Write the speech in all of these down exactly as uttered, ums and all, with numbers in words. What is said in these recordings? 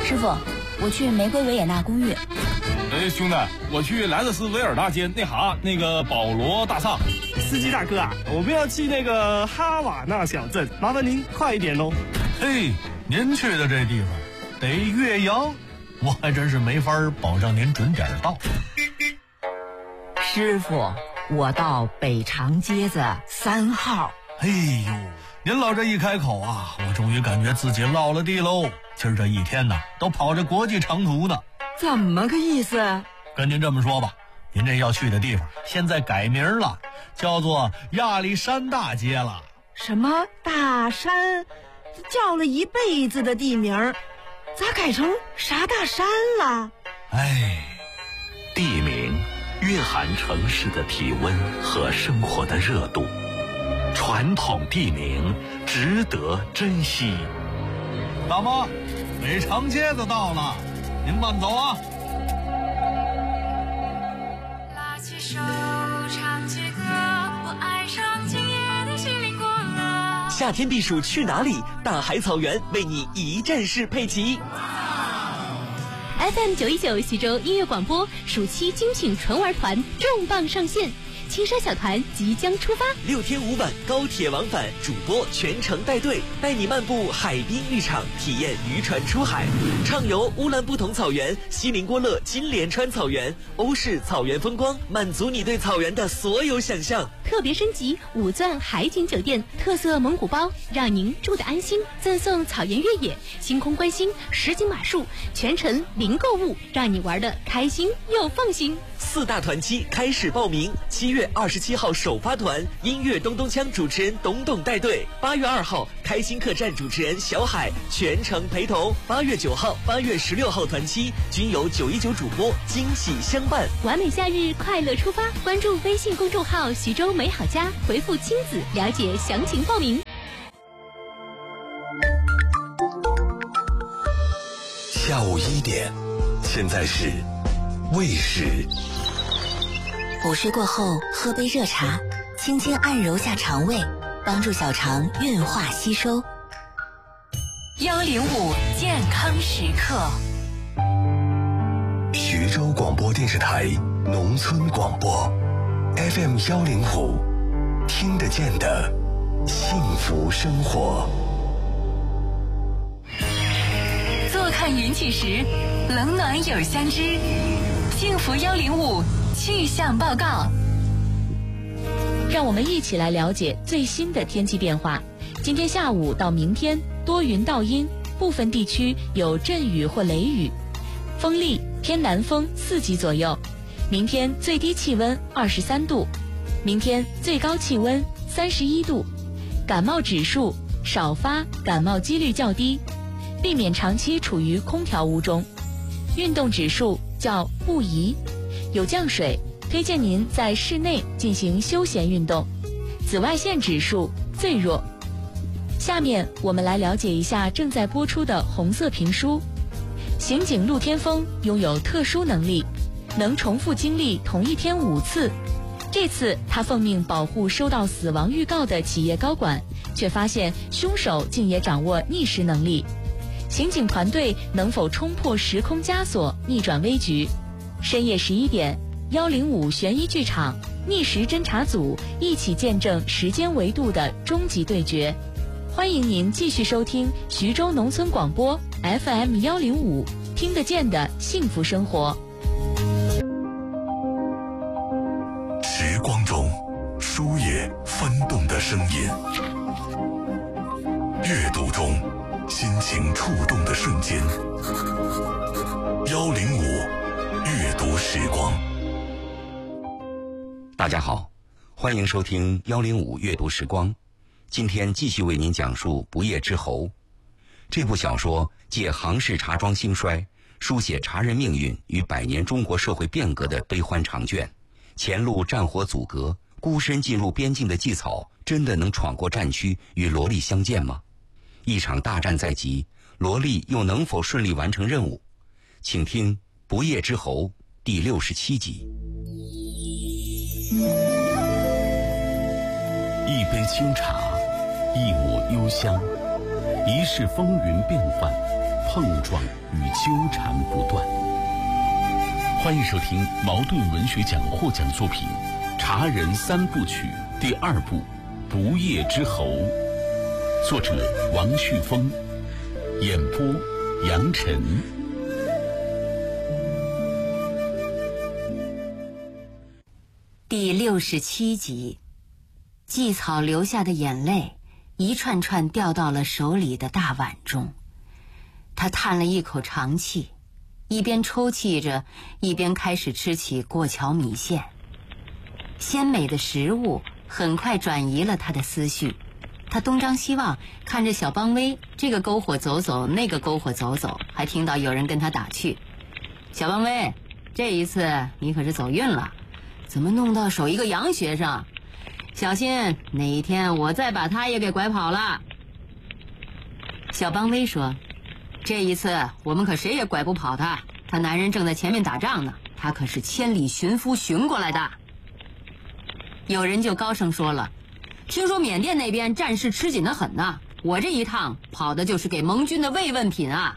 师傅，我去玫瑰维也纳公寓。 哎，兄弟，我去莱特斯维尔大街那哈那个保罗大厦。 司机大哥啊，我们要去那个哈瓦那小镇，麻烦您快一点哦。 嘿，您去的这地方得岳阳，我还真是没法保证您准点到。 师傅，我到北长街子三号。 哎呦，您老这一开口啊，我终于感觉自己落了地喽。今儿这一天呐，都跑着国际长途呢。 怎么个意思？ 跟您这么说吧，您这要去的地方现在改名了，叫做亚历山大街了。 什么大山？叫了一辈子的地名，咋改成啥大山了？ 哎， 地名蕴含城市的体温和生活的热度，传统地名值得珍惜。 大妈，北长街子到了，您慢走啊。 拉起手唱起歌，我爱上今夜的西林国乐。 夏天避暑去哪里？大海草原为你一站式配齐。 F M 九一九徐州音乐广播暑期精品纯玩团重磅上线，青沙小团即将出发， 六天五晚高铁往返，主播全程带队，带你漫步海滨浴场，体验渔船出海，畅游乌兰布统草原、锡林郭勒金莲川草原、欧式草原风光，满足你对草原的所有想象。 特别升级五钻海景酒店，特色蒙古包，让您住得安心，赠送草原越野、星空观星、实景马术，全程零购物，让你玩得开心又放心。 四大团期开始报名，七月二十七号首发团，音乐咚咚锵主持人董董带队；八月二号开心客栈主持人小海全程陪同；八月九号、八月十六号团期均有九一九主播惊喜相伴。 完美夏日，快乐出发！关注微信公众号徐州美好家，回复亲子了解详情报名。 下午一点，现在是卫视。 午睡过后喝杯热茶，轻轻按揉下肠胃，帮助小肠运化吸收。 幺零五健康时刻， 徐州广播电视台农村广播 F M 幺零五，听得见的幸福生活。 坐看云起时，冷暖有相知。幸福幺零五气象报告， 让我们一起来了解最新的天气变化。今天下午到明天多云到阴，部分地区有阵雨或雷雨，风力偏南风四级左右。明天最低气温二十三度，明天最高气温三十一度。感冒指数少发，感冒几率较低，避免长期处于空调屋中。运动指数较不宜，有降水，推荐您在室内进行休闲运动。紫外线指数最弱。下面我们来了解一下正在播出的红色评书。刑警陆天峰拥有特殊能力，能重复经历同一天五次。这次他奉命保护收到死亡预告的企业高管，却发现凶手竟也掌握逆时能力。刑警团队能否冲破时空枷锁，逆转危局？深夜十一点，幺零五悬疑剧场，逆时侦查组一起见证时间维度的终极对决。欢迎您继续收听徐州农村广播 F M 幺零五，听得见的幸福生活。 时光中书页翻动的声音，阅读中心情触动的瞬间。幺零五阅读时光。 大家好，欢迎收听幺零五阅读时光。今天继续为您讲述《不夜之侯》这部小说，借杭氏茶庄兴衰，书写茶人命运与百年中国社会变革的悲欢长卷。前路战火阻隔，孤身进入边境的季草，真的能闯过战区与罗莉相见吗？一场大战在即，罗莉又能否顺利完成任务？请听《不夜之侯》第六十七集。 一杯清茶，一抹幽香，一世风云变幻， 碰撞与纠缠不断。欢迎收听茅盾文学奖获奖作品《茶人三部曲》第二部《不夜之侯》，作者王旭峰，演播杨晨。 第六十七集，季草流下的眼泪一串串掉到了手里的大碗中，他叹了一口长气，一边抽泣着，一边开始吃起过桥米线。鲜美的食物很快转移了他的思绪，他东张西望，看着小邦威这个篝火走走，那个篝火走走，还听到有人跟他打趣：小邦威，这一次你可是走运了，怎么弄到手一个洋学生？小心哪一天我再把他也给拐跑了。小邦威说：这一次我们可谁也拐不跑他，他男人正在前面打仗呢，他可是千里寻夫寻过来的。有人就高声说了：听说缅甸那边战事吃紧得很呢，我这一趟跑的就是给盟军的慰问品啊。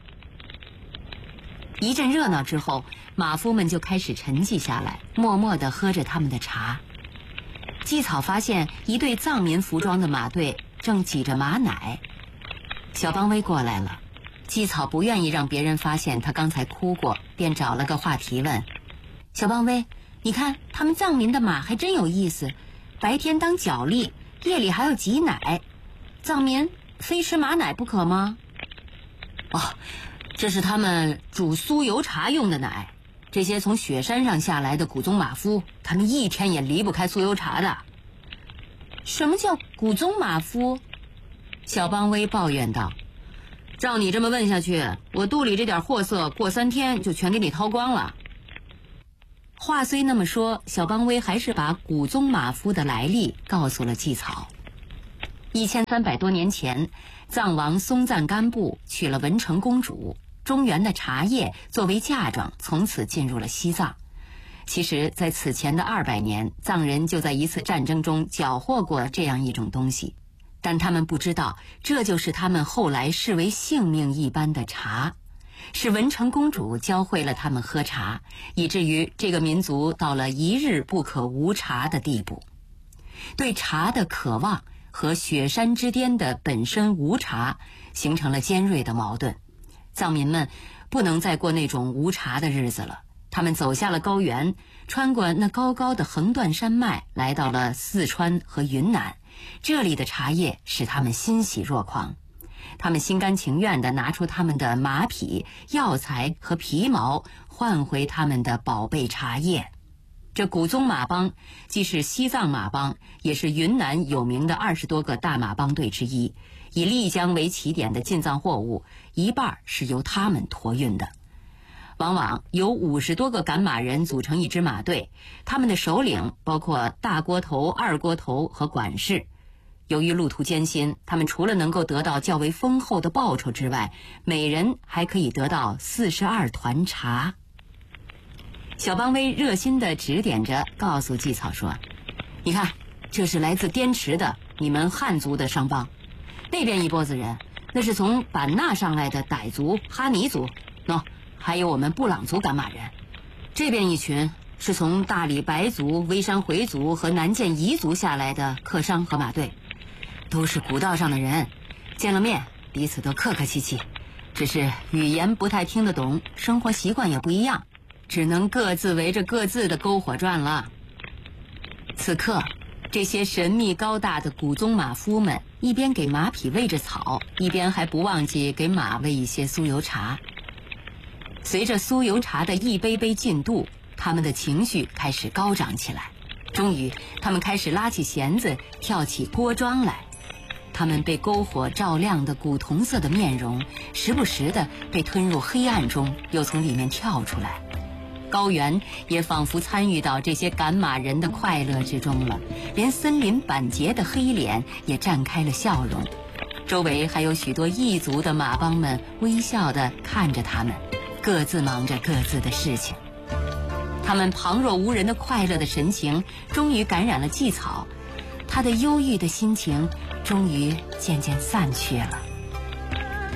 一阵热闹之后，马夫们就开始沉寂下来，默默地喝着他们的茶。季草发现一队藏民服装的马队正挤着马奶。小邦威过来了，季草不愿意让别人发现他刚才哭过，便找了个话题问：小邦威，你看他们藏民的马还真有意思，白天当脚力，夜里还要挤奶，藏民非吃马奶不可吗？哦，这是他们煮酥油茶用的奶，这些从雪山上下来的古宗马夫，他们一天也离不开酥油茶的。什么叫古宗马夫？小邦威抱怨道：照你这么问下去，我肚里这点货色过三天就全给你掏光了。话虽那么说，小邦威还是把古宗马夫的来历告诉了季草。一千三百多年前，藏王松赞干布娶了文成公主，中原的茶叶作为嫁妆从此进入了西藏。其实在此前的二百年，藏人就在一次战争中缴获过这样一种东西，但他们不知道这就是他们后来视为性命一般的茶，是文成公主教会了他们喝茶，以至于这个民族到了一日不可无茶的地步。对茶的渴望和雪山之巅的本身无茶形成了尖锐的矛盾。藏民们不能再过那种无茶的日子了，他们走下了高原，穿过那高高的横断山脉，来到了四川和云南。这里的茶叶使他们欣喜若狂，他们心甘情愿地拿出他们的马匹、药材和皮毛，换回他们的宝贝茶叶。这古宗马帮既是西藏马帮，也是云南有名的二十多个大马帮队之一。以丽江为起点的进藏货物，一半是由他们驮运的。往往有五十多个赶马人组成一支马队，他们的首领包括大锅头、二锅头和管事。由于路途艰辛，他们除了能够得到较为丰厚的报酬之外，每人还可以得到四十二团茶。小邦威热心地指点着，告诉季草说：你看，这是来自滇池的你们汉族的商帮，那边一拨子人，那是从版纳上来的傣族、哈尼族，喏，还有我们布朗族赶马人。这边一群是从大理白族、微山回族和南建彝族下来的客商和马队，都是古道上的人，见了面彼此都客客气气，只是语言不太听得懂，生活习惯也不一样，只能各自围着各自的篝火转了。此刻，这些神秘高大的古宗马夫们一边给马匹喂着草，一边还不忘记给马喂一些酥油茶。随着酥油茶的一杯杯进肚，他们的情绪开始高涨起来。终于，他们开始拉起弦子，跳起锅庄来。他们被篝火照亮的古铜色的面容，时不时地被吞入黑暗中，又从里面跳出来。高原也仿佛参与到这些赶马人的快乐之中了，连森林板结的黑脸也绽开了笑容。周围还有许多异族的马帮们微笑地看着他们，各自忙着各自的事情。他们旁若无人的快乐的神情终于感染了季草，他的忧郁的心情终于渐渐散去了。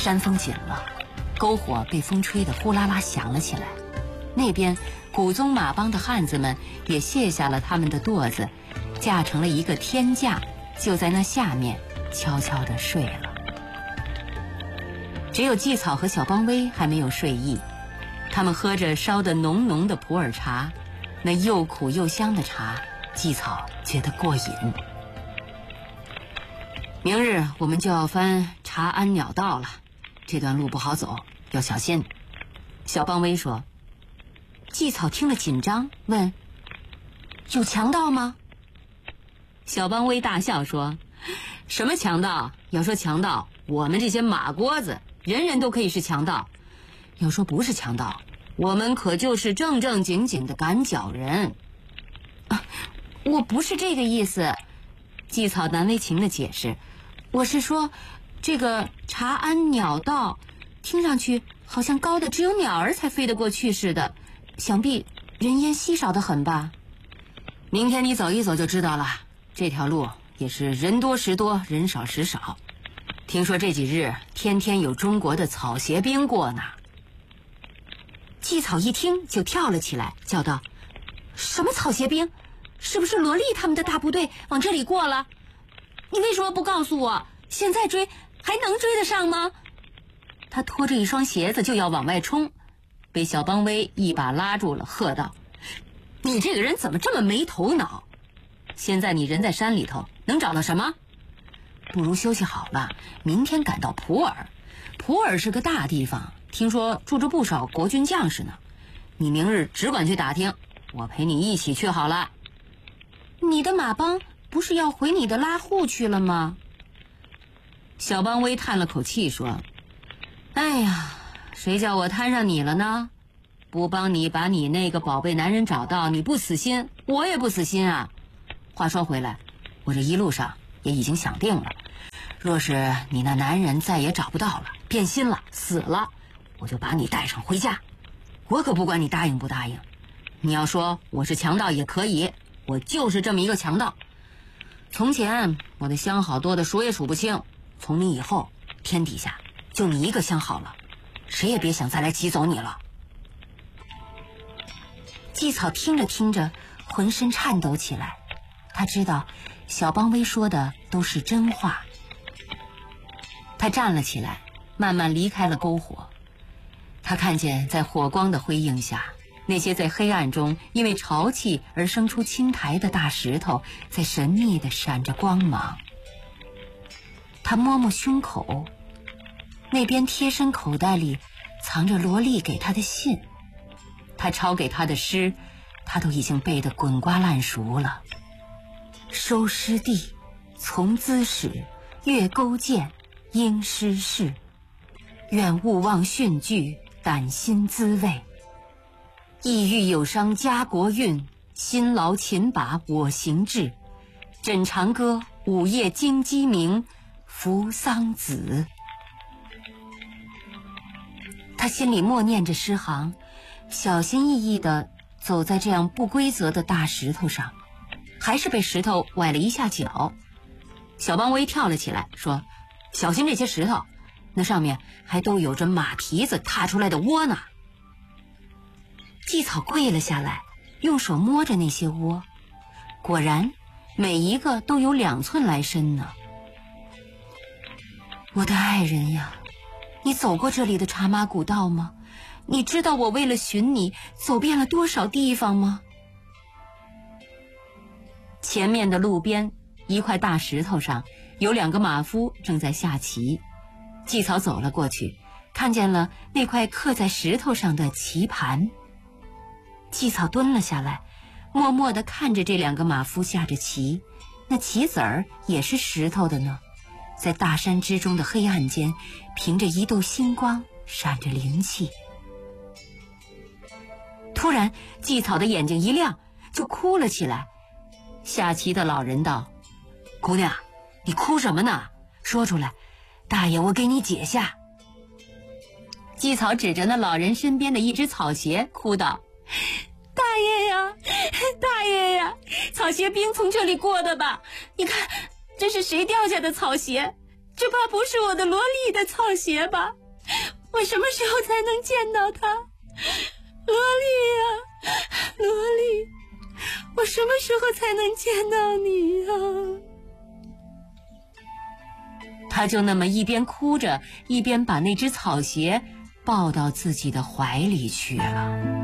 山风紧了，篝火被风吹得呼啦啦响了起来。那边古宗马帮的汉子们也卸下了他们的垛子，架成了一个天架，就在那下面悄悄地睡了。只有季草和小邦威还没有睡意，他们喝着烧得浓浓的普洱茶，那又苦又香的茶，季草觉得过瘾。明日我们就要翻查安鸟道了，这段路不好走，要小心。小邦威说。季草听了紧张，问：有强盗吗？小邦威大笑说：什么强盗？要说强盗，我们这些马聒子人人都可以是强盗；要说不是强盗，我们可就是正正经经的赶脚人。啊，我不是这个意思。季草难为情的解释，我是说这个查安鸟道听上去好像高的只有鸟儿才飞得过去似的，想必人烟稀少的很吧。明天你走一走就知道了，这条路也是人多时多，人少时少。听说这几日天天有中国的草鞋兵过呢。季草一听就跳了起来，叫道：什么草鞋兵？是不是罗莉他们的大部队往这里过了？你为什么不告诉我？现在追还能追得上吗？他拖着一双鞋子就要往外冲，被小邦威一把拉住了，喝道：你这个人怎么这么没头脑？现在你人在山里头，能找到什么？不如休息好了，明天赶到普洱。普洱是个大地方，听说住着不少国军将士呢。你明日只管去打听，我陪你一起去好了。你的马帮不是要回你的拉祜去了吗？小邦威叹了口气说：哎呀，谁叫我摊上你了呢？不帮你把你那个宝贝男人找到，你不死心，我也不死心啊。话说回来，我这一路上也已经想定了，若是你那男人再也找不到了，变心了，死了，我就把你带上回家。我可不管你答应不答应。你要说我是强盗也可以，我就是这么一个强盗。从前我的相好多的数也数不清，从你以后天底下就你一个相好了，谁也别想再来挤走你了。季草听着听着浑身颤抖起来，他知道小邦威说的都是真话。他站了起来，慢慢离开了篝火。他看见在火光的辉映下，那些在黑暗中因为潮气而生出青苔的大石头在神秘地闪着光芒。他摸摸胸口，那边贴身口袋里藏着罗莉给他的信，他抄给他的诗他都已经背得滚瓜烂熟了。收尸地，从兹始，阅勾践，应诗事。愿勿忘训句，胆心滋味。意欲有伤家国运，辛劳勤把我行志。枕长歌，午夜惊鸡鸣，扶桑子。他心里默念着诗行，小心翼翼地走在这样不规则的大石头上，还是被石头崴了一下脚。小邦威跳了起来说：小心这些石头，那上面还都有着马蹄子踏出来的窝呢。季草跪了下来，用手摸着那些窝，果然每一个都有两寸来深呢。我的爱人呀，你走过这里的茶马古道吗？你知道我为了寻你走遍了多少地方吗？前面的路边一块大石头上有两个马夫正在下棋。季草走了过去，看见了那块刻在石头上的棋盘。季草蹲了下来，默默地看着这两个马夫下着棋，那棋子儿也是石头的呢，在大山之中的黑暗间，凭着一道星光闪着灵气。突然季草的眼睛一亮，就哭了起来。下棋的老人道：姑娘，你哭什么呢？说出来，大爷我给你解下。季草指着那老人身边的一只草鞋哭道：大爷呀，大爷呀，草鞋兵从这里过的吧？你看这是谁掉下的草鞋？ 这怕不是我的萝莉的草鞋吧？我什么时候才能见到她？萝莉呀、啊，萝莉，我什么时候才能见到你呀、啊？他就那么一边哭着，一边把那只草鞋抱到自己的怀里去了。